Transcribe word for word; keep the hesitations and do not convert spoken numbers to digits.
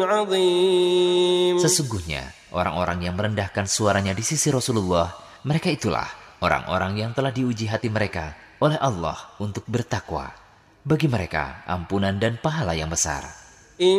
عظيم. Sesungguhnya orang-orang yang merendahkan suaranya di sisi Rasulullah, mereka itulah orang-orang yang telah diuji hati mereka oleh Allah untuk bertakwa. Bagi mereka ampunan dan pahala yang besar.